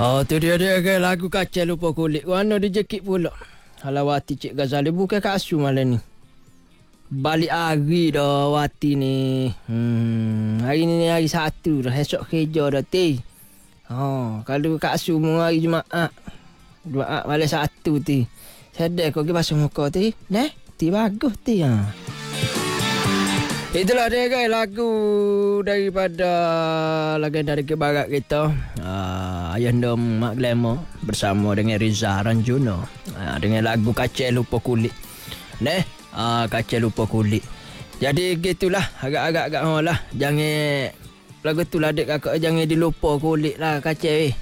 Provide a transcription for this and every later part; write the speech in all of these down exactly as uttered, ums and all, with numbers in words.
Oh, tu dia dia ke lagu Kacau Lupa Kulit. Mana dia jekit pula. Halawati Cik Ghazali bukan Kak Asu malam ni. Balik hari dah Wati ni. Hmm, hari ni hari Sabtu dah. Esok kerja dah ti. Oh, kalau Kak Asu mu hari Jumaat. Jumaat balik Sabtu ti. Sedar kau pergi basuh muka ti. Neh, ti bagus ti ha. Itulah dia guys, lagu daripada legenda dari barat kita, uh, Ayahanda Mak Glamour bersama dengan Riza Ranjuna, uh, dengan lagu Kacau Lupa Kulit. Neh, uh, Kacau Lupa Kulit. Jadi gitulah, agak-agak-agak oh lah. Jangan lagu tu lah adik kakak, jangan dilupa kulit lah kacau eh.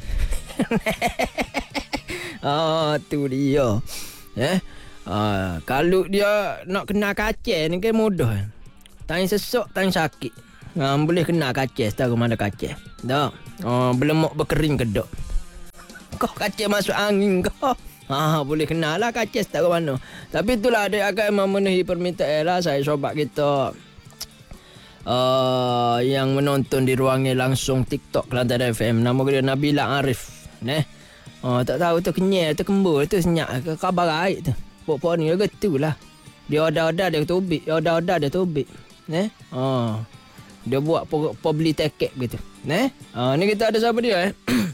Oh, tu dia. Eh, uh, kalau dia nak kena kacau ni kan mudah. Tang sesok, tang sakit. Ha, boleh kena kacau, setara mana kacau. Tak. Ha, belemok berkering ke tak. Kau kacau masuk angin kau. Ha, boleh kena lah kacau setara mana. Tapi itulah dia akan memenuhi permintaan lah saya sobat kita. Uh, yang menonton di ruangnya langsung TikTok Kelantan F M. Nama dia Nabila Arif. Neh. Oh, tak tahu tu kenyal, tu kembul, tu senyap. Khabar baik tu. Pok-pok ni gitu lah. Dia order-order dia tubik. Dia order-order dia tubik. Neh, oh, dia buat po, po beli tiket gitu. Neh, oh, ni kita ada siapa dia eh?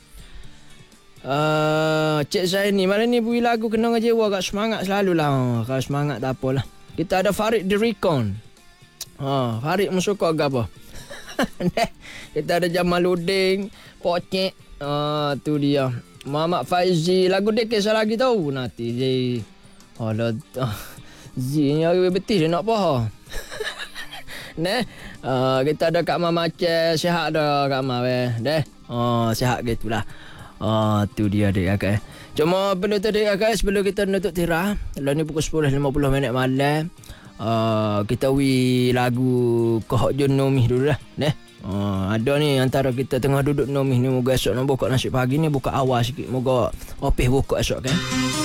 uh, Cik Zaini, malam ni bui lagu kena ngejewa kat semangat selalu lah. Oh, kalau semangat tak apalah. Kita ada Farid di Recon. Oh, Farid musuka ke apa? Neh, kita ada Jamaluddin, Pocek. Ah, uh, tu dia. Muhammad Faizi, lagu dia kisah lagi tahu nanti. Jadi, oh, dah, uh, Z ni hari betis dia nak apa? Neh, uh, kita ada Kak Mama Aceh, sihat dah Kak Mama eh. Deh. Oh, sihat gitulah. Oh, tu dia dia guys. Cuma benda tu dia guys, sebelum kita nutup tirah, lah ni pukul sepuluh lima puluh minit malam. Uh, kita wi lagu Kohok Jun Nomih dulu lah. Neh. Uh, ada ni antara kita tengah duduk Nomih ni, moga esok nak buka nasi pagi ni buka awal sikit, moga opeh buka esok kan.